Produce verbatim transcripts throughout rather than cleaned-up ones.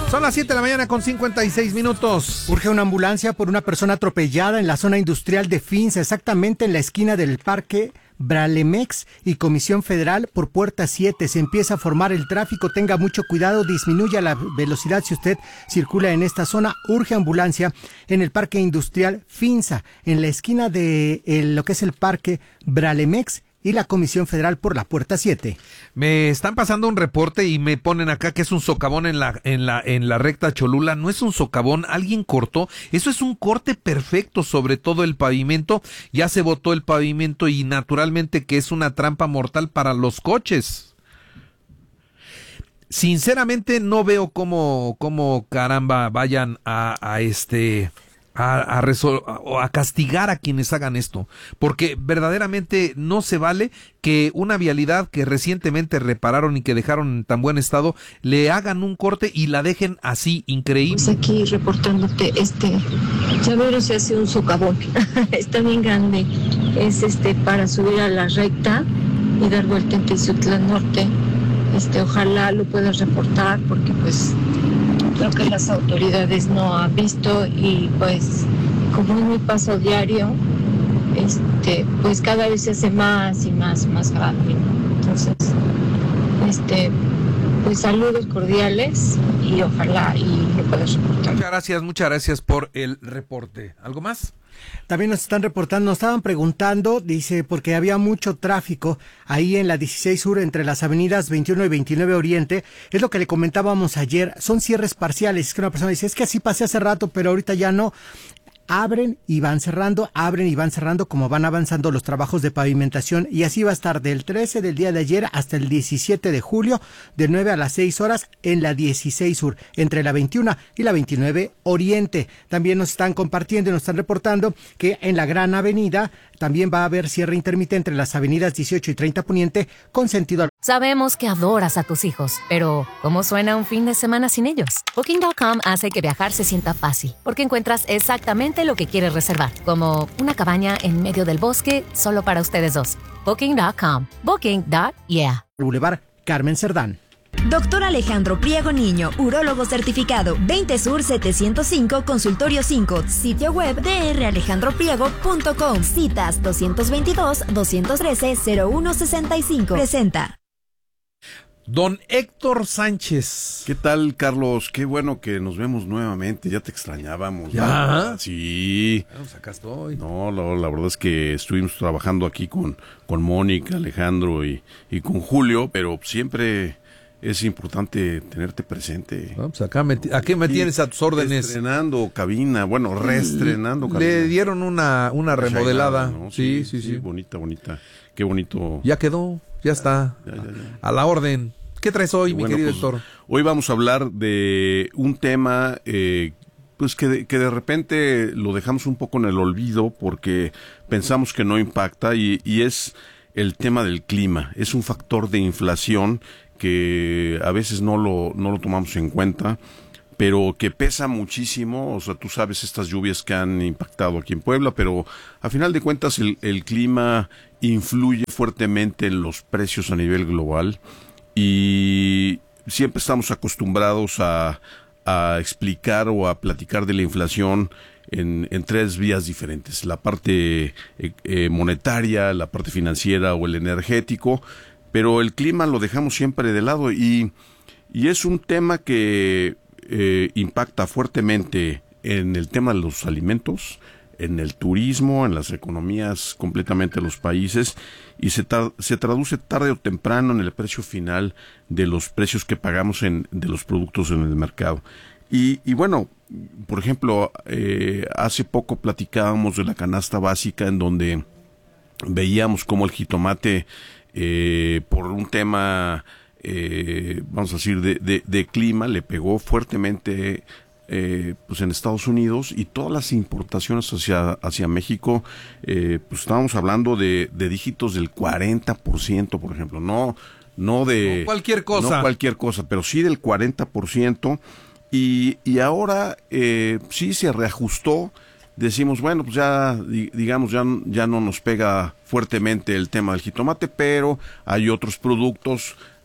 Son las siete de la mañana con cincuenta y seis minutos. Urge una ambulancia por una persona atropellada en la zona industrial de Finza, exactamente en la esquina del Parque Bralemex y Comisión Federal por Puerta siete. Se empieza a formar el tráfico, tenga mucho cuidado, disminuya la velocidad si usted circula en esta zona. Urge ambulancia en el Parque Industrial Finza, en la esquina de el, lo que es el Parque Bralemex y la Comisión Federal por la Puerta siete. Me están pasando un reporte y me ponen acá que es un socavón en la en la en la recta Cholula. No es un socavón, alguien cortó. Eso es un corte perfecto sobre todo el pavimento. Ya se botó el pavimento y naturalmente que es una trampa mortal para los coches. Sinceramente no veo cómo cómo caramba vayan a a este A, a, resol- a, a castigar a quienes hagan esto, porque verdaderamente no se vale que una vialidad que recientemente repararon y que dejaron en tan buen estado, le hagan un corte y la dejen así, increíble. Pues aquí reportándote, este, Chavero se hace un socavón, está bien grande, es este para subir a la recta y dar vuelta en Tizutlán Norte. Este, ojalá lo puedas reportar porque pues creo que las autoridades no han visto y pues como es mi paso diario, este, pues cada vez se hace más y más, más grande, ¿no? Entonces, este, pues saludos cordiales y ojalá y lo puedas reportar. Muchas gracias, muchas gracias por el reporte. ¿Algo más? También nos están reportando, nos estaban preguntando, dice, porque había mucho tráfico ahí en la dieciséis Sur entre las avenidas veintiuno y veintinueve Oriente. Es lo que le comentábamos ayer, son cierres parciales. Es que una persona dice, es que así pasé hace rato, pero ahorita ya no. Abren y van cerrando, abren y van cerrando como van avanzando los trabajos de pavimentación y así va a estar del trece del día de ayer hasta el diecisiete de julio de nueve a las seis horas en la dieciséis Sur, entre la veintiuno y la veintinueve Oriente. También nos están compartiendo y nos están reportando que en la Gran Avenida también va a haber cierre intermitente en las avenidas dieciocho y treinta Poniente con sentido al... Sabemos que adoras a tus hijos, pero ¿cómo suena un fin de semana sin ellos? Booking punto com hace que viajar se sienta fácil, porque encuentras exactamente lo que quieres reservar, como una cabaña en medio del bosque solo para ustedes dos. Booking punto com. Booking. Yeah. Boulevard Carmen Cerdán. Doctor Alejandro Priego Niño, urólogo certificado, veinte Sur setecientos cinco, Consultorio cinco, sitio web d r alejandro priego punto com, citas dos veintidós, dos trece, cero uno sesenta y cinco. Presenta. Don Héctor Sánchez. ¿Qué tal, Carlos? Qué bueno que nos vemos nuevamente. Ya te extrañábamos. ¿Ya? ¿No? Sí. Vamos, acá estoy. No, la, la verdad es que estuvimos trabajando aquí con, con Mónica, Alejandro y, y con Julio, pero siempre es importante tenerte presente. No, pues acá me, aquí me tienes a tus órdenes. Estrenando cabina, bueno, reestrenando cabina. Le dieron una, una remodelada. ¿No? Sí, sí, sí, sí, sí. Bonita, bonita. Qué bonito. Ya quedó, ya está. Ya, ya, ya. A la orden. ¿Qué traes hoy, mi bueno, querido pues, Héctor? Hoy vamos a hablar de un tema eh, pues que de, que de repente lo dejamos un poco en el olvido porque pensamos que no impacta y, y es el tema del clima. Es un factor de inflación que a veces no lo, no lo tomamos en cuenta, pero que pesa muchísimo. O sea, tú sabes estas lluvias que han impactado aquí en Puebla, pero a final de cuentas el, el clima influye fuertemente en los precios a nivel global. Y siempre estamos acostumbrados a, a explicar o a platicar de la inflación en, en tres vías diferentes. La parte eh, monetaria, la parte financiera o el energético, pero el clima lo dejamos siempre de lado y, y es un tema que eh, impacta fuertemente en el tema de los alimentos, en el turismo, en las economías completamente de los países y se, tra- se traduce tarde o temprano en el precio final de los precios que pagamos en, de los productos en el mercado. Y, y bueno, por ejemplo, eh, hace poco platicábamos de la canasta básica en donde veíamos cómo el jitomate, eh, por un tema, eh, vamos a decir, de, de, de clima, le pegó fuertemente Eh, pues en Estados Unidos y todas las importaciones hacia hacia México, eh, pues estábamos hablando de, de dígitos del cuarenta por ciento, por ejemplo, no no de no cualquier cosa, no cualquier cosa, pero sí del cuarenta por ciento y y ahora eh, sí se reajustó. Decimos, bueno, pues ya digamos ya ya no nos pega fuertemente el tema del jitomate, pero hay otros productos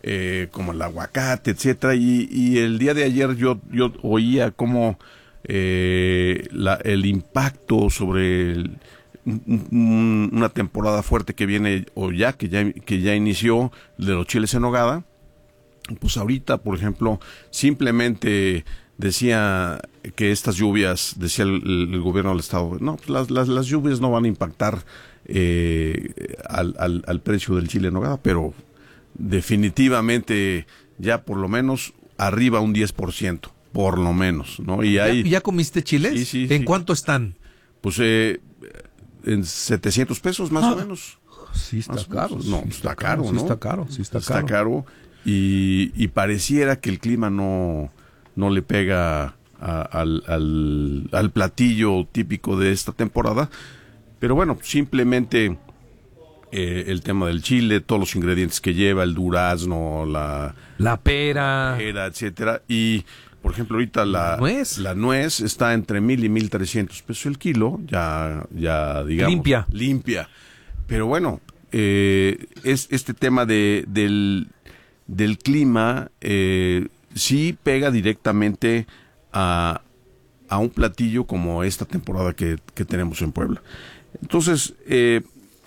eh, como el aguacate, etcétera. Y, y el día de ayer yo, yo oía cómo eh, la, el impacto sobre el, un, una temporada fuerte que viene, o ya que ya, que ya inició, de los chiles en nogada. Pues ahorita, por ejemplo, simplemente decía que estas lluvias, decía el, el gobierno del estado, no, pues las, las, las lluvias no van a impactar eh, al, al, al precio del chile en nogada, pero definitivamente ya por lo menos arriba un diez por ciento, por lo menos, ¿no? Y hay, ¿Ya, ¿Ya comiste chiles? Sí, sí, ¿En sí. cuánto están? Pues eh, en setecientos pesos más ah, o menos. Sí está más caro. No, está caro, ¿no? Sí está caro, sí está, está caro. caro. Y, y pareciera que el clima no, no le pega a, al, al, al platillo típico de esta temporada. Pero bueno, simplemente eh, el tema del chile, todos los ingredientes que lleva, el durazno, la, la pera, la pera, etcétera. Y, por ejemplo, ahorita la, la nuez, la nuez está entre mil y mil trescientos pesos el kilo, ya, ya digamos. Limpia. Limpia. Pero bueno, eh, es este tema de, del... del clima eh, sí pega directamente a, a un platillo como esta temporada que, que tenemos en Puebla. Entonces, eh,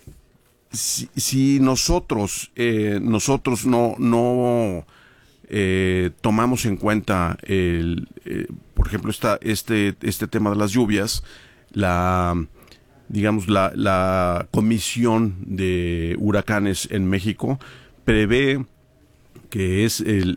si, si nosotros eh, nosotros no no eh, tomamos en cuenta el, eh, por ejemplo esta, este este tema de las lluvias, la digamos la, la Comisión de Huracanes en México prevé que es el,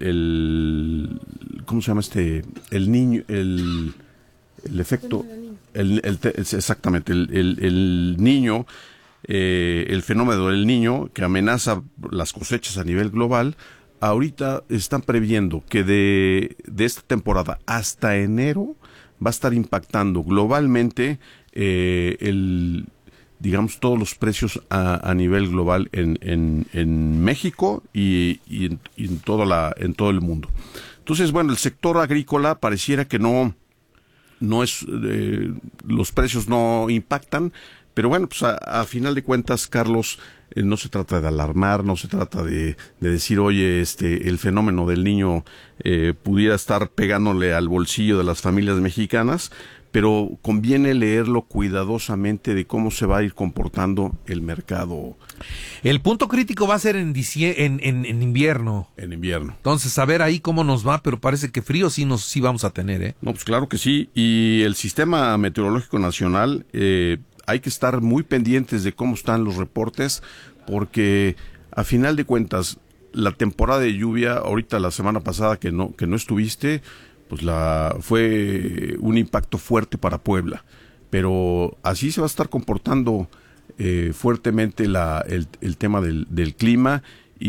el ¿cómo se llama este? El niño, el, el efecto, el, el, exactamente, el, el, el niño, eh, el fenómeno del niño que amenaza las cosechas a nivel global. Ahorita están previendo que de, de esta temporada hasta enero va a estar impactando globalmente eh, el digamos, todos los precios a, a nivel global en, en, en México y, y, en, y en, toda la, en todo el mundo. Entonces, bueno, el sector agrícola pareciera que no, no es, eh, los precios no impactan, pero bueno, pues a, a final de cuentas, Carlos, eh, no se trata de alarmar, no se trata de, de decir, oye, este, el fenómeno del niño eh, pudiera estar pegándole al bolsillo de las familias mexicanas, pero conviene leerlo cuidadosamente de cómo se va a ir comportando el mercado. El punto crítico va a ser en, en, en, en invierno. En invierno. Entonces, a ver ahí cómo nos va, pero parece que frío sí nos sí vamos a tener, ¿eh? No, pues claro que sí. Y el Sistema Meteorológico Nacional, eh, hay que estar muy pendientes de cómo están los reportes, porque a final de cuentas, la temporada de lluvia, ahorita la semana pasada que no, que no estuviste, pues la fue un impacto fuerte para Puebla, pero así se va a estar comportando eh, fuertemente la, el, el tema del, del clima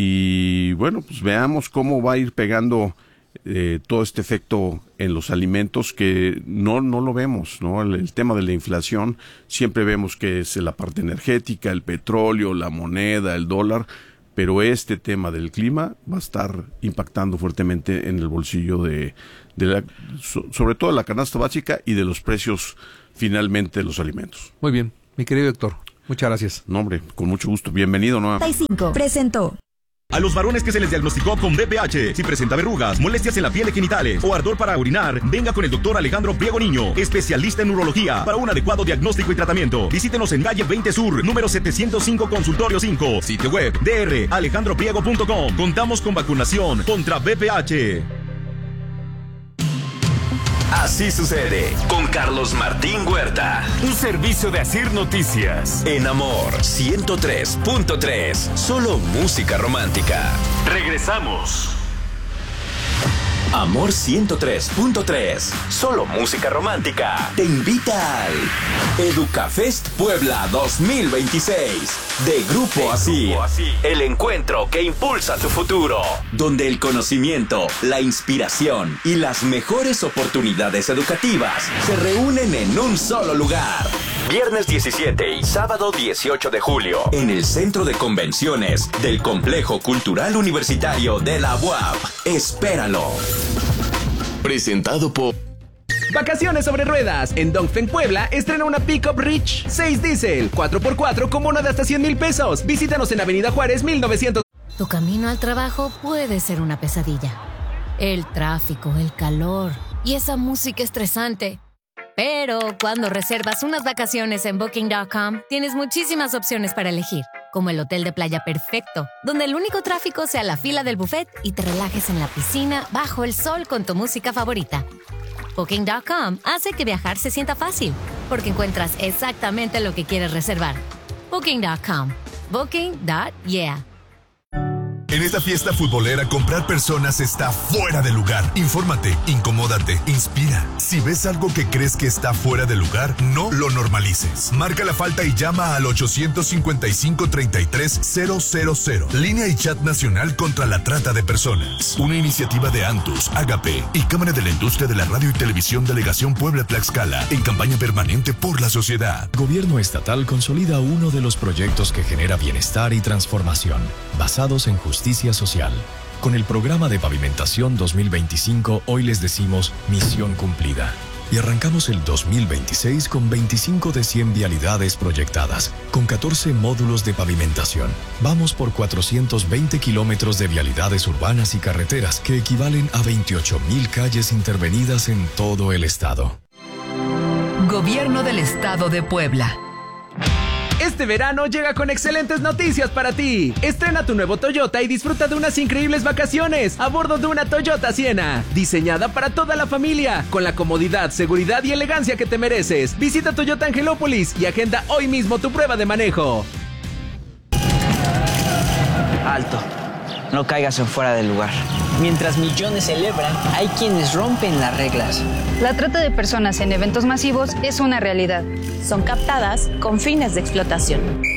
y bueno, pues veamos cómo va a ir pegando eh, todo este efecto en los alimentos que no, no lo vemos, ¿no? El, el tema de la inflación, siempre vemos que es la parte energética, el petróleo, la moneda, el dólar, pero este tema del clima va a estar impactando fuertemente en el bolsillo de, de la, so, sobre todo de la canasta básica y de los precios finalmente de los alimentos. Muy bien, mi querido Héctor, muchas gracias. No, hombre, con mucho gusto, bienvenido nuevamente. Presentó. A los varones que se les diagnosticó con B P H, si presenta verrugas, molestias en la piel y genitales o ardor para orinar, venga con el doctor Alejandro Priego Niño, especialista en urología, para un adecuado diagnóstico y tratamiento. Visítenos en calle veinte Sur, número setecientos cinco, consultorio cinco, sitio web d r alejandro priego punto com. Contamos con vacunación contra B P H. Así sucede con Carlos Martín Huerta. Un servicio de Asir Noticias. En Amor ciento tres punto tres. Solo música romántica. Regresamos. Amor ciento tres punto tres. Solo música romántica. Te invita al Educafest Puebla dos mil veintiséis. De Grupo Asir. El encuentro que impulsa tu futuro. Donde el conocimiento, la inspiración y las mejores oportunidades educativas se reúnen en un solo lugar. Viernes diecisiete y sábado dieciocho de julio. En el Centro de Convenciones del Complejo Cultural Universitario de la U A P. Espéralo. Presentado por... Vacaciones sobre ruedas. En Dongfeng Puebla estrena una Pickup Rich seis Diesel cuatro por cuatro con bono de hasta cien mil pesos. Visítanos en Avenida Juárez mil novecientos. Tu camino al trabajo puede ser una pesadilla. El tráfico, el calor y esa música estresante. Pero cuando reservas unas vacaciones en Booking punto com, tienes muchísimas opciones para elegir, como el hotel de playa perfecto, donde el único tráfico sea la fila del buffet y te relajes en la piscina bajo el sol con tu música favorita. Booking punto com hace que viajar se sienta fácil, porque encuentras exactamente lo que quieres reservar. Booking punto com. Booking punto yeah. En esta fiesta futbolera, comprar personas está fuera de lugar. Infórmate, incomódate, inspira. Si ves algo que crees que está fuera de lugar, no lo normalices. Marca la falta y llama al ochocientos cincuenta y cinco, treinta y tres, cero cero cero. Línea y chat nacional contra la trata de personas. Una iniciativa de Antus, Agape y Cámara de la Industria de la Radio y Televisión Delegación Puebla-Tlaxcala en campaña permanente por la sociedad. Gobierno estatal consolida uno de los proyectos que genera bienestar y transformación, basados en justicia social. Con el programa de pavimentación dos mil veinticinco, hoy les decimos misión cumplida. Y arrancamos el dos mil veintiséis con veinticinco de cien vialidades proyectadas, con catorce módulos de pavimentación. Vamos por cuatrocientos veinte kilómetros de vialidades urbanas y carreteras, que equivalen a veintiocho mil calles intervenidas en todo el estado. Gobierno del Estado de Puebla. Este verano llega con excelentes noticias para ti. Estrena tu nuevo Toyota y disfruta de unas increíbles vacaciones a bordo de una Toyota Siena, diseñada para toda la familia, con la comodidad, seguridad y elegancia que te mereces. Visita Toyota Angelópolis y agenda hoy mismo tu prueba de manejo. Alto, no caigas en fuera del lugar. Mientras millones celebran, hay quienes rompen las reglas. La trata de personas en eventos masivos es una realidad. Son captadas con fines de explotación.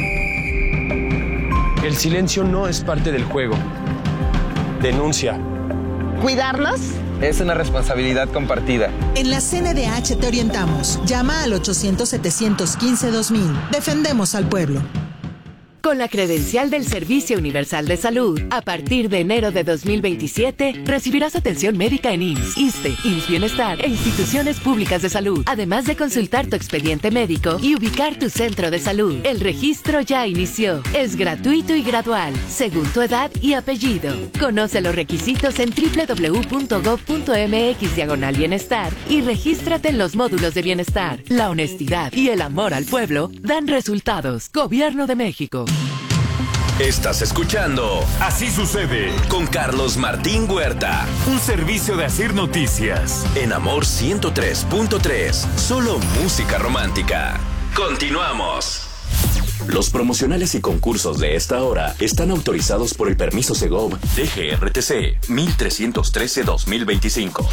El silencio no es parte del juego. Denuncia. ¿Cuidarnos? Es una responsabilidad compartida. En la C N D H te orientamos. Llama al ochocientos, setecientos quince, dos mil. Defendemos al pueblo. Con la credencial del Servicio Universal de Salud, a partir de enero de dos mil veintisiete, recibirás atención médica en I M S S, ISSSTE, I M S S Bienestar e instituciones públicas de salud, además de consultar tu expediente médico y ubicar tu centro de salud. El registro ya inició. Es gratuito y gradual, según tu edad y apellido. Conoce los requisitos en doble u doble u doble u punto gob punto eme equis diagonal bienestar y regístrate en los módulos de bienestar. La honestidad y el amor al pueblo dan resultados. Gobierno de México. Estás escuchando Así Sucede con Carlos Martín Huerta, un servicio de Asir Noticias en Amor ciento tres punto tres, solo música romántica. Continuamos. Los promocionales y concursos de esta hora están autorizados por el permiso Segov D G R T C mil trescientos trece guión dos mil veinticinco.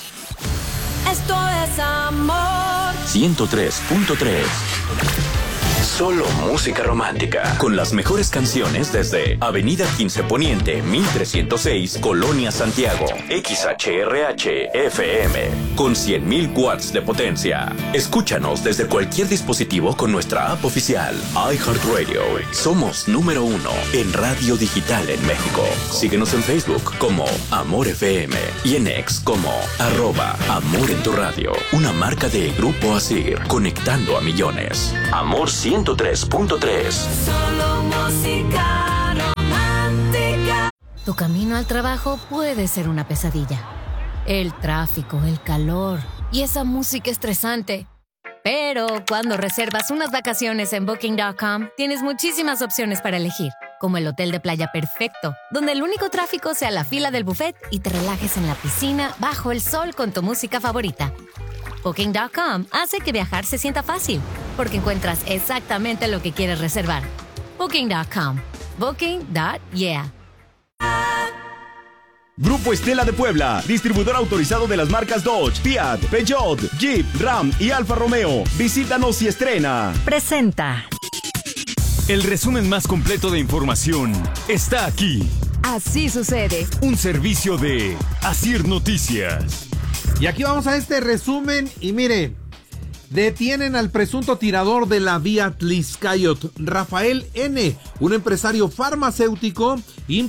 Esto es Amor ciento tres punto tres. Solo música romántica, con las mejores canciones desde Avenida quince Poniente, mil trescientos seis, Colonia Santiago, X H R H F M, con cien mil watts de potencia. Escúchanos desde cualquier dispositivo con nuestra app oficial, iHeartRadio. Somos número uno en radio digital en México. Síguenos en Facebook como Amor F M y en X como arroba Amor en tu radio, una marca de Grupo Asir, conectando a millones. Amor ciento tres punto tres. Solo música romántica. Tu camino al trabajo puede ser una pesadilla. El tráfico, el calor y esa música estresante. Pero cuando reservas unas vacaciones en Booking punto com, tienes muchísimas opciones para elegir, como el hotel de playa perfecto, donde el único tráfico sea la fila del buffet y te relajes en la piscina bajo el sol con tu música favorita. Booking punto com hace que viajar se sienta fácil, porque encuentras exactamente lo que quieres reservar. Booking punto com. Booking punto yeah. Grupo Estela de Puebla, distribuidor autorizado de las marcas Dodge, Fiat, Peugeot, Jeep, Ram y Alfa Romeo. Visítanos y estrena. Presenta. El resumen más completo de información está aquí. Así Sucede. Un servicio de Asir Noticias. Y aquí vamos a este resumen y mire, detienen al presunto tirador de la vía Tlixcayot, Rafael N., un empresario farmacéutico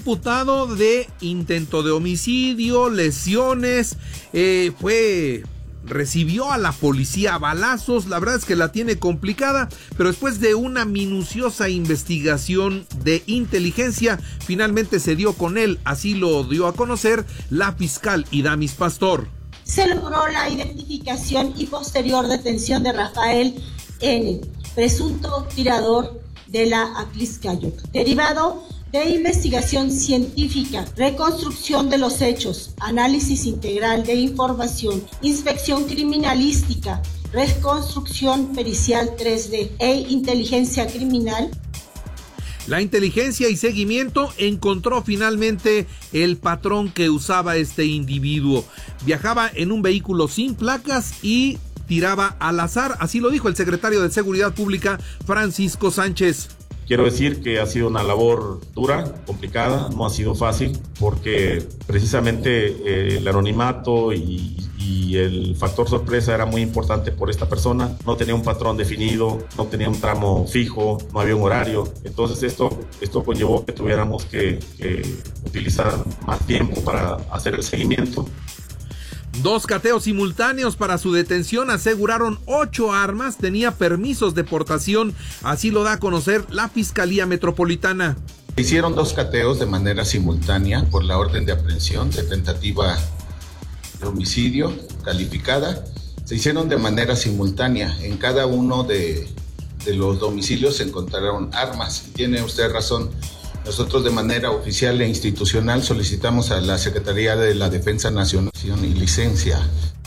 imputado de intento de homicidio, lesiones, eh, fue recibió a la policía a balazos. La verdad es que la tiene complicada, pero después de una minuciosa investigación de inteligencia, finalmente se dio con él. Así lo dio a conocer la fiscal Idamis Pastor. Se logró la identificación y posterior detención de Rafael N., presunto tirador de la Atliscayot, derivado de investigación científica, reconstrucción de los hechos, análisis integral de información, inspección criminalística, reconstrucción pericial tres D e inteligencia criminal. La inteligencia y seguimiento encontró finalmente el patrón que usaba este individuo. Viajaba en un vehículo sin placas y tiraba al azar, así lo dijo el secretario de Seguridad Pública, Francisco Sánchez. Quiero decir que ha sido una labor dura, complicada, no ha sido fácil, porque precisamente eh, el anonimato y, y el factor sorpresa era muy importante por esta persona. No tenía un patrón definido, no tenía un tramo fijo, no había un horario. Entonces esto, esto conllevó que tuviéramos que, que utilizar más tiempo para hacer el seguimiento. Dos cateos simultáneos para su detención aseguraron ocho armas, tenía permisos de portación, así lo da a conocer la Fiscalía Metropolitana. Se hicieron dos cateos de manera simultánea por la orden de aprehensión de tentativa de homicidio calificada. Se hicieron de manera simultánea. En cada uno de, de los domicilios se encontraron armas. Y tiene usted razón. Nosotros de manera oficial e institucional solicitamos a la Secretaría de la Defensa Nacional y licencia.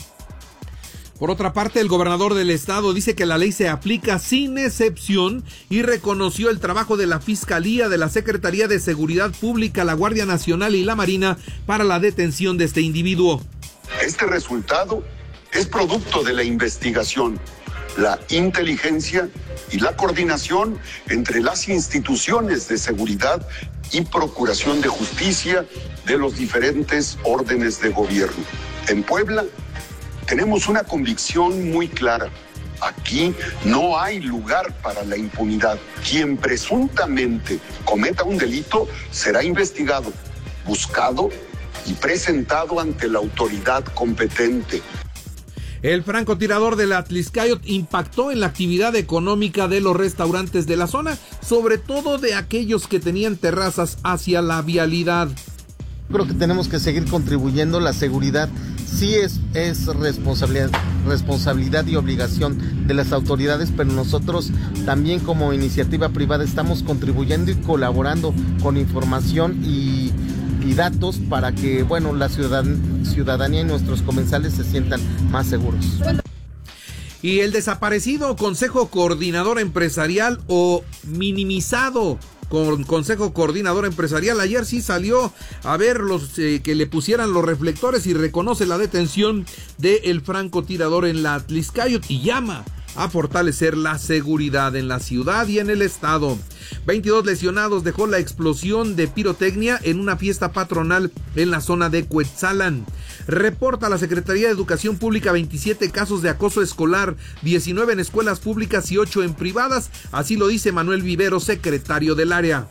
Por otra parte, el gobernador del estado dice que la ley se aplica sin excepción y reconoció el trabajo de la Fiscalía, de la Secretaría de Seguridad Pública, la Guardia Nacional y la Marina para la detención de este individuo. Este resultado es producto de la investigación, la inteligencia y la coordinación entre las instituciones de seguridad y procuración de justicia de los diferentes órdenes de gobierno. En Puebla tenemos una convicción muy clara. Aquí no hay lugar para la impunidad. Quien presuntamente cometa un delito será investigado, buscado y presentado ante la autoridad competente. El francotirador de la Atliscayot impactó en la actividad económica de los restaurantes de la zona, sobre todo de aquellos que tenían terrazas hacia la vialidad. Creo que tenemos que seguir contribuyendo. La seguridad sí es, es responsabilidad, responsabilidad y obligación de las autoridades, pero nosotros también como iniciativa privada estamos contribuyendo y colaborando con información y y datos para que, bueno, la ciudadan- ciudadanía y nuestros comensales se sientan más seguros. Y el desaparecido Consejo Coordinador Empresarial o minimizado con Consejo Coordinador Empresarial ayer sí salió a ver los eh, que le pusieran los reflectores y reconoce la detención del francotirador en la Atliscayot y llama a fortalecer la seguridad en la ciudad y en el estado. veintidós lesionados dejó la explosión de pirotecnia en una fiesta patronal en la zona de Cuetzalan. Reporta la Secretaría de Educación Pública veintisiete casos de acoso escolar, diecinueve en escuelas públicas y ocho en privadas, así lo dice Manuel Vivero, secretario del área.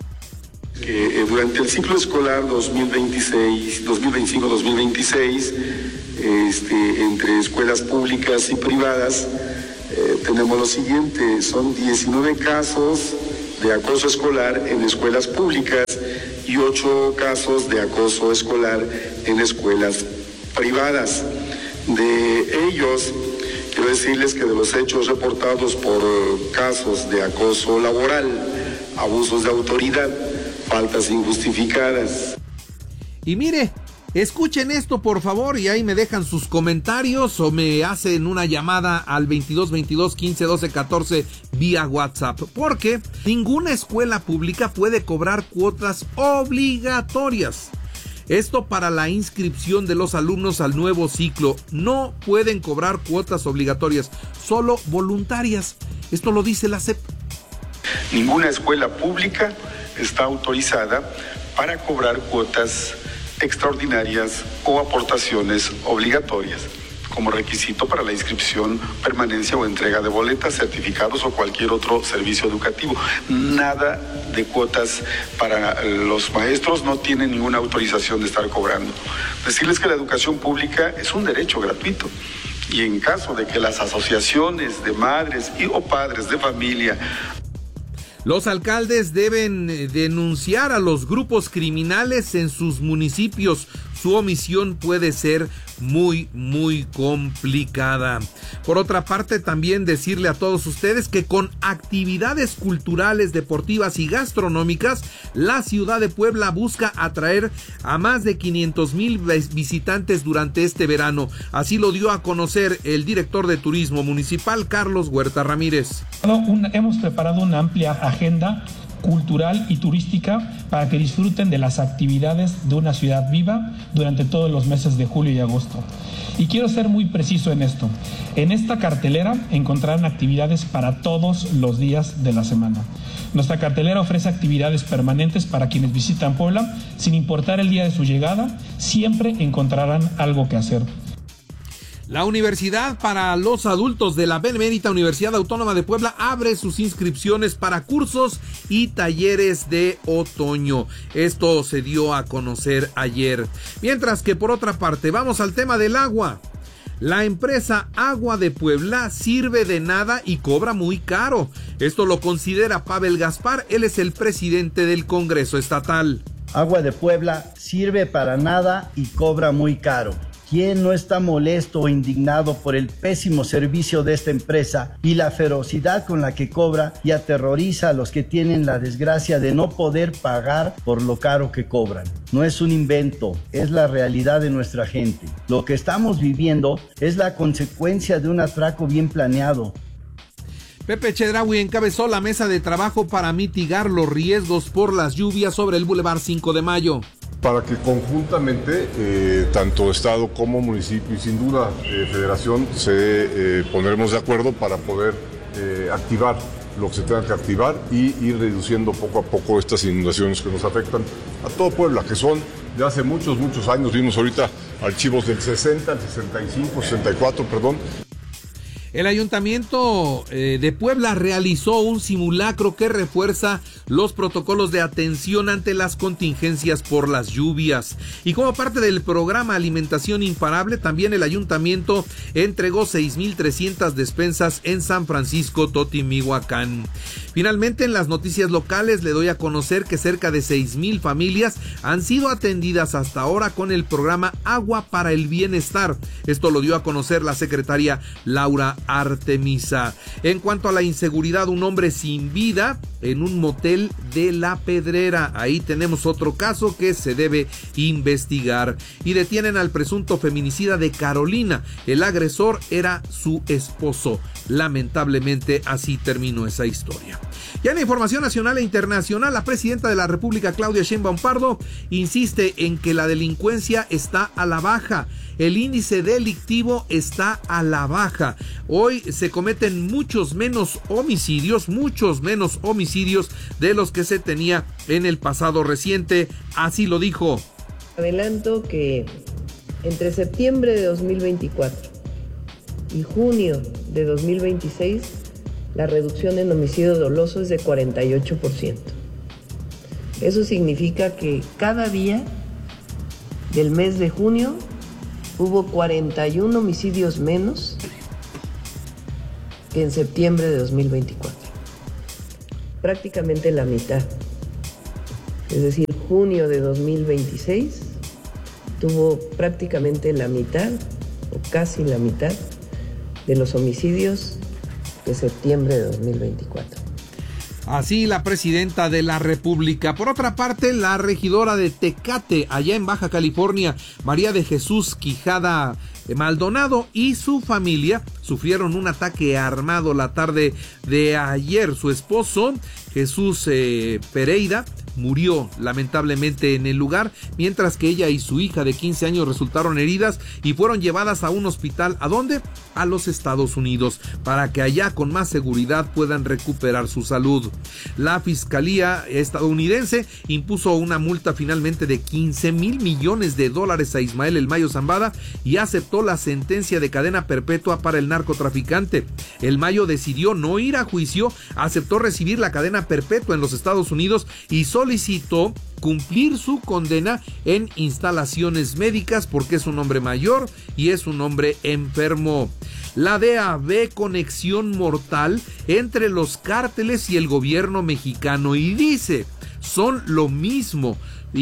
Que durante el ciclo escolar dos mil veintiséis, dos mil veinticinco, dos mil veintiséis, este, entre escuelas públicas y privadas, eh, tenemos lo siguiente: son diecinueve casos de acoso escolar en escuelas públicas y ocho casos de acoso escolar en escuelas privadas. De ellos, quiero decirles que de los hechos reportados por casos de acoso laboral, abusos de autoridad, faltas injustificadas. Y mire, escuchen esto por favor y ahí me dejan sus comentarios o me hacen una llamada al veintidós veintidós quince doce catorce vía WhatsApp, porque ninguna escuela pública puede cobrar cuotas obligatorias. Esto para la inscripción de los alumnos al nuevo ciclo. No pueden cobrar cuotas obligatorias, solo voluntarias. Esto lo dice la S E P. Ninguna escuela pública está autorizada para cobrar cuotas extraordinarias o aportaciones obligatorias como requisito para la inscripción, permanencia o entrega de boletas, certificados o cualquier otro servicio educativo. Nada de cuotas para los maestros, no tienen ninguna autorización de estar cobrando. Decirles que la educación pública es un derecho gratuito y en caso de que las asociaciones de madres y o padres de familia. Los alcaldes deben denunciar a los grupos criminales en sus municipios. Su omisión puede ser muy, muy complicada. Por otra parte, también decirle a todos ustedes que con actividades culturales, deportivas y gastronómicas, la ciudad de Puebla busca atraer a más de quinientos mil visitantes durante este verano. Así lo dio a conocer el director de turismo municipal, Carlos Huerta Ramírez. Hemos preparado una amplia agenda cultural y turística para que disfruten de las actividades de una ciudad viva durante todos los meses de julio y agosto. Y quiero ser muy preciso en esto. En esta cartelera encontrarán actividades para todos los días de la semana. Nuestra cartelera ofrece actividades permanentes para quienes visitan Puebla, sin importar el día de su llegada, siempre encontrarán algo que hacer. La Universidad para los Adultos de la Benemérita Universidad Autónoma de Puebla abre sus inscripciones para cursos y talleres de otoño. Esto se dio a conocer ayer. Mientras que por otra parte, vamos al tema del agua. La empresa Agua de Puebla sirve de nada y cobra muy caro. Esto lo considera Pavel Gaspar, él es el presidente del Congreso Estatal. Agua de Puebla sirve para nada y cobra muy caro. ¿Quién no está molesto o indignado por el pésimo servicio de esta empresa y la ferocidad con la que cobra y aterroriza a los que tienen la desgracia de no poder pagar por lo caro que cobran? No es un invento, es la realidad de nuestra gente. Lo que estamos viviendo es la consecuencia de un atraco bien planeado. Pepe Chedraui encabezó la mesa de trabajo para mitigar los riesgos por las lluvias sobre el Boulevard cinco de Mayo. Para que conjuntamente, eh, tanto Estado como municipio y sin duda eh, Federación, se eh, pondremos de acuerdo para poder eh, activar lo que se tenga que activar y ir reduciendo poco a poco estas inundaciones que nos afectan a todo Puebla, que son de hace muchos, muchos años. Vimos ahorita archivos del sesenta, el sesenta y cinco, sesenta y cuatro, perdón. El Ayuntamiento eh, de Puebla realizó un simulacro que refuerza los protocolos de atención ante las contingencias por las lluvias. Y como parte del programa Alimentación Imparable, también el Ayuntamiento entregó seis mil trescientas despensas en San Francisco Totimihuacán. Finalmente, en las noticias locales le doy a conocer que cerca de seis mil familias han sido atendidas hasta ahora con el programa Agua para el Bienestar. Esto lo dio a conocer la secretaria Laura Artemisa. En cuanto a la inseguridad, un hombre sin vida en un motel de La Pedrera. Ahí tenemos otro caso que se debe investigar. Y detienen al presunto feminicida de Carolina. El agresor era su esposo. Lamentablemente así terminó esa historia. Ya en la información nacional e internacional, la presidenta de la República, Claudia Sheinbaum Pardo, insiste en que la delincuencia está a la baja. El índice delictivo está a la baja. Hoy se cometen muchos menos homicidios, muchos menos homicidios de los que se tenía en el pasado reciente. Así lo dijo. Adelanto que entre septiembre de dos mil veinticuatro y junio de dos mil veintiséis, la reducción en homicidio doloso es de cuarenta y ocho por ciento. Eso significa que cada día del mes de junio hubo cuarenta y uno homicidios menos que en septiembre de dos mil veinticuatro. Prácticamente la mitad. Es decir, junio de dos mil veintiséis tuvo prácticamente la mitad, o casi la mitad, de los homicidios de septiembre de dos mil veinticuatro. Así la presidenta de la República. Por otra parte, la regidora de Tecate, allá en Baja California, María de Jesús Quijada Maldonado, y su familia sufrieron un ataque armado la tarde de ayer. Su esposo, Jesús eh, Pereira, murió lamentablemente en el lugar, mientras que ella y su hija de quince años resultaron heridas y fueron llevadas a un hospital. ¿A dónde? A los Estados Unidos, para que allá con más seguridad puedan recuperar su salud. La Fiscalía estadounidense impuso una multa finalmente de quince mil millones de dólares a Ismael El Mayo Zambada y aceptó la sentencia de cadena perpetua para el narcotraficante. El Mayo decidió no ir a juicio, aceptó recibir la cadena perpetua en los Estados Unidos y solicitó solicitó cumplir su condena en instalaciones médicas porque es un hombre mayor y es un hombre enfermo. La D E A ve conexión mortal entre los cárteles y el gobierno mexicano y dice, son lo mismo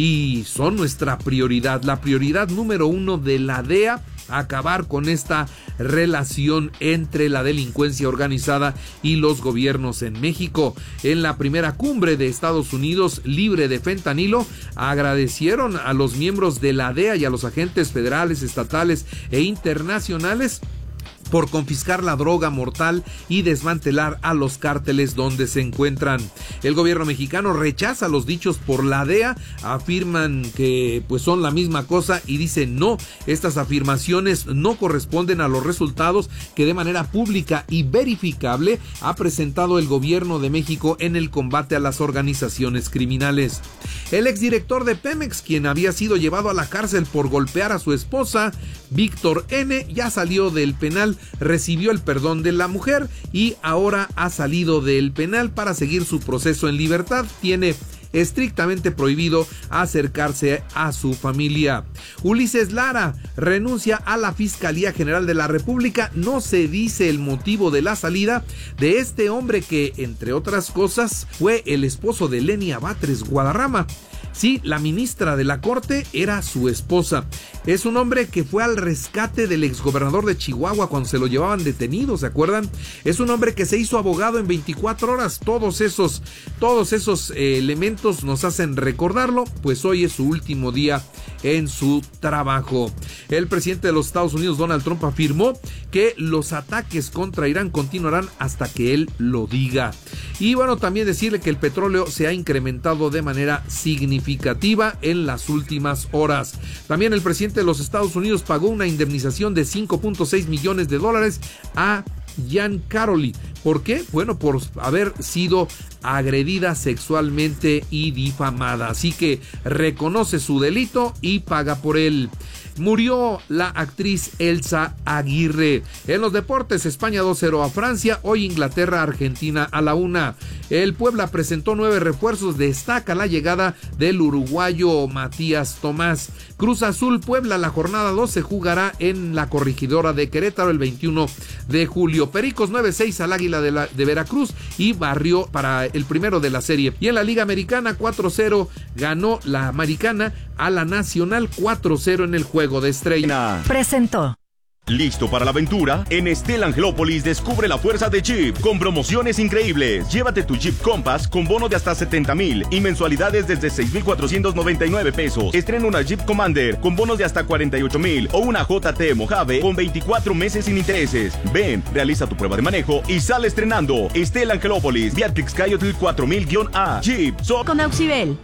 y son nuestra prioridad, la prioridad número uno de la D E A, acabar con esta relación entre la delincuencia organizada y los gobiernos en México. En la primera cumbre de Estados Unidos libre de fentanilo, agradecieron a los miembros de la D E A y a los agentes federales, estatales e internacionales por confiscar la droga mortal y desmantelar a los cárteles donde se encuentran. El gobierno mexicano rechaza los dichos por la D E A, afirman que pues son la misma cosa y dicen no, estas afirmaciones no corresponden a los resultados que de manera pública y verificable ha presentado el gobierno de México en el combate a las organizaciones criminales. El exdirector de Pemex, quien había sido llevado a la cárcel por golpear a su esposa, Víctor N., ya salió del penal, recibió el perdón de la mujer y ahora ha salido del penal para seguir su proceso en libertad. Tiene estrictamente prohibido acercarse a su familia. Ulises Lara renuncia a la Fiscalía General de la República. No se dice el motivo de la salida de este hombre que, entre otras cosas, fue el esposo de Lenia Batres Guadarrama. Sí, la ministra de la Corte era su esposa. Es un hombre que fue al rescate del exgobernador de Chihuahua cuando se lo llevaban detenido, ¿se acuerdan? Es un hombre que se hizo abogado en veinticuatro horas. Todos esos, todos esos eh, elementos nos hacen recordarlo, pues hoy es su último día en su trabajo. El presidente de los Estados Unidos, Donald Trump, afirmó que los ataques contra Irán continuarán hasta que él lo diga. Y bueno, también decirle que el petróleo se ha incrementado de manera significativa en las últimas horas. También el presidente de los Estados Unidos pagó una indemnización de cinco punto seis millones de dólares a Jan Caroli. ¿Por qué? Bueno, por haber sido agredida sexualmente y difamada. Así que reconoce su delito y paga por él. Murió la actriz Elsa Aguirre. En los deportes, España dos cero a Francia, hoy Inglaterra, Argentina a la una. El Puebla presentó nueve refuerzos, destaca la llegada del uruguayo Matías Tomás. Cruz Azul Puebla, la jornada dos se jugará en la Corregidora de Querétaro el veintiuno de julio. Pericos nueve seis al Águila de, la, de Veracruz y barrió para el primero de la serie. Y en la Liga Americana cuatro cero ganó la Americana a la Nacional cuatro cero en el juego de estrella. Presentó. ¿Listo para la aventura? En Estel Angelópolis descubre la fuerza de Jeep con promociones increíbles. Llévate tu Jeep Compass con bono de hasta setenta mil y mensualidades desde seis mil cuatrocientos noventa y nueve pesos. Estrena una Jeep Commander con bonos de hasta cuarenta y ocho mil o una J T Mojave con veinticuatro meses sin intereses. Ven, realiza tu prueba de manejo y sale estrenando. Estel Angelópolis, Beatrix Coyote cuatro mil A. Jeep, so con Auxibel.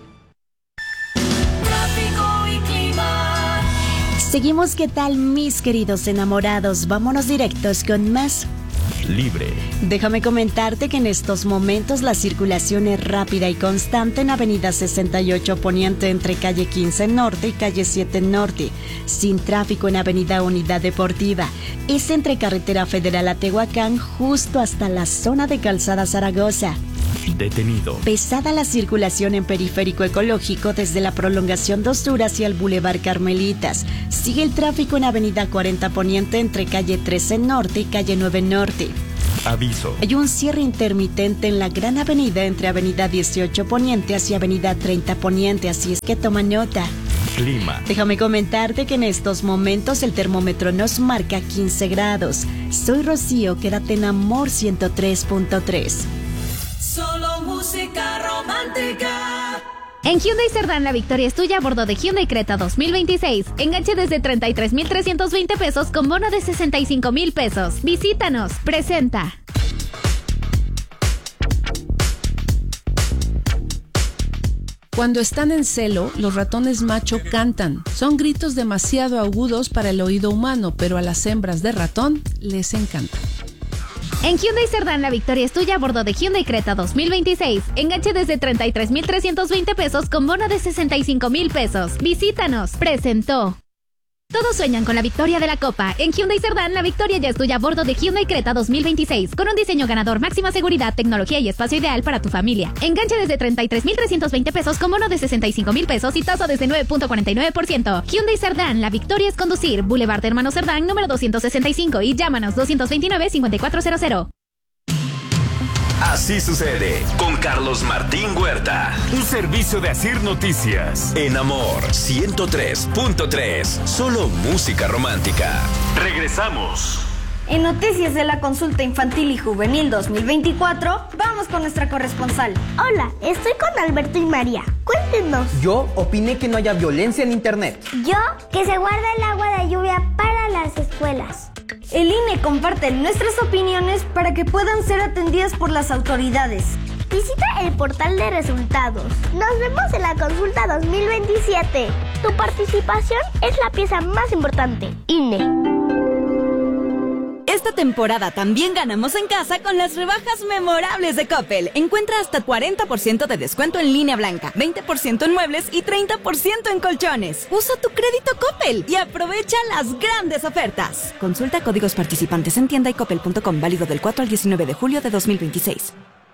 Seguimos, ¿qué tal, mis queridos enamorados? Vámonos directos con más libre. Déjame comentarte que en estos momentos la circulación es rápida y constante en Avenida sesenta y ocho Poniente entre calle quince Norte y calle siete Norte. Sin tráfico en Avenida Unidad Deportiva. Es entre Carretera Federal a Tehuacán justo hasta la zona de Calzada Zaragoza. Detenido. Pesada la circulación en Periférico Ecológico desde la prolongación Dos Sur hacia el Boulevard Carmelitas. Sigue el tráfico en Avenida cuarenta Poniente entre calle trece Norte y calle nueve Norte. Aviso. Hay un cierre intermitente en la Gran Avenida entre Avenida dieciocho Poniente hacia Avenida treinta Poniente, así es que toma nota. Clima. Déjame comentarte que en estos momentos el termómetro nos marca quince grados. Soy Rocío, quédate en Amor ciento tres punto tres. Solo música romántica. En Hyundai Cerdán la victoria es tuya a bordo de Hyundai Creta dos mil veintiséis. Enganche desde treinta y tres mil trescientos veinte pesos con bono de sesenta y cinco mil pesos. Visítanos. Presenta. Cuando están en celo, los ratones macho cantan. Son gritos demasiado agudos para el oído humano, pero a las hembras de ratón les encanta. En Hyundai Cerdán la victoria es tuya a bordo de Hyundai Creta dos mil veintiséis. Enganche desde treinta y tres mil trescientos veinte pesos con bono de sesenta y cinco mil pesos. Visítanos. Presentó. Todos sueñan con la victoria de la Copa. En Hyundai Cerdán, la victoria ya es tuya a bordo de Hyundai Creta dos mil veintiséis, con un diseño ganador, máxima seguridad, tecnología y espacio ideal para tu familia. Enganche desde treinta y tres mil trescientos veinte pesos con bono de sesenta y cinco mil pesos y tasa desde nueve punto cuarenta y nueve por ciento. Hyundai Cerdán, la victoria es conducir. Boulevard de Hermanos Cerdán, número doscientos sesenta y cinco y llámanos doscientos veintinueve, cincuenta y cuatro cero cero. Así sucede con Carlos Martín Huerta. Un servicio de Asir Noticias. En Amor ciento tres punto tres. Solo música romántica. Regresamos. En Noticias de la Consulta Infantil y Juvenil dos mil veinticuatro, vamos con nuestra corresponsal. Hola, estoy con Alberto y María. Cuéntenos. Yo opiné que no haya violencia en internet. Yo, que se guarda el agua de lluvia para las escuelas. El I N E comparte nuestras opiniones para que puedan ser atendidas por las autoridades. Visita el portal de resultados. Nos vemos en la consulta dos mil veintisiete. Tu participación es la pieza más importante. I N E. Esta temporada también ganamos en casa con las rebajas memorables de Coppel. Encuentra hasta cuarenta por ciento de descuento en línea blanca, veinte por ciento en muebles y treinta por ciento en colchones. Usa tu crédito Coppel y aprovecha las grandes ofertas. Consulta códigos participantes en tienda y coppel punto com, válido del cuatro al diecinueve de julio de dos mil veintiséis.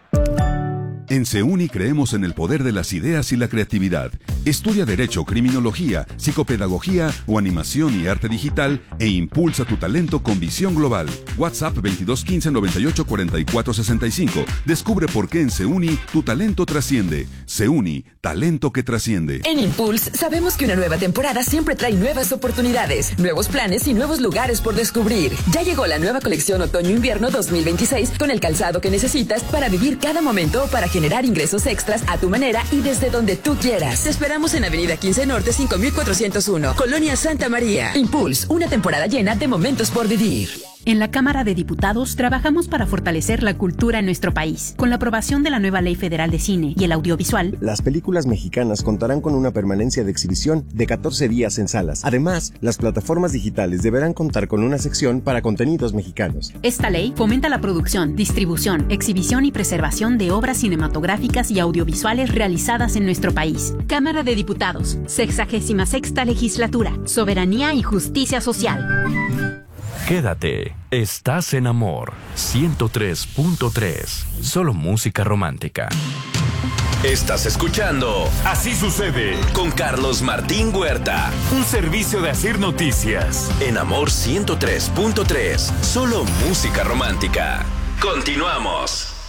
En CEUNI creemos en el poder de las ideas y la creatividad. Estudia Derecho, Criminología, Psicopedagogía o Animación y Arte Digital e impulsa tu talento con visión global. WhatsApp veintidós quince noventa y ocho cuarenta y cuatro sesenta y cinco. Descubre por qué en CEUNI tu talento trasciende. CEUNI, talento que trasciende. En Impulse sabemos que una nueva temporada siempre trae nuevas oportunidades, nuevos planes y nuevos lugares por descubrir. Ya llegó la nueva colección Otoño-Invierno dos mil veintiséis con el calzado que necesitas para vivir cada momento o para generar ingresos extras a tu manera y desde donde tú quieras. Te esperamos en Avenida quince Norte cinco mil cuatrocientos uno, Colonia Santa María. Impulse, una temporada llena de momentos por vivir. En la Cámara de Diputados trabajamos para fortalecer la cultura en nuestro país. Con la aprobación de la nueva Ley Federal de Cine y el Audiovisual, las películas mexicanas contarán con una permanencia de exhibición de catorce días en salas. Además, las plataformas digitales deberán contar con una sección para contenidos mexicanos. Esta ley fomenta la producción, distribución, exhibición y preservación de obras cinematográficas y audiovisuales realizadas en nuestro país. Cámara de Diputados, sexagésima sexta legislatura, soberanía y justicia social. Quédate, estás en Amor ciento tres punto tres. Solo música romántica. Estás escuchando Así sucede con Carlos Martín Huerta. Un servicio de Asir Noticias. En Amor ciento tres punto tres. Solo música romántica. Continuamos.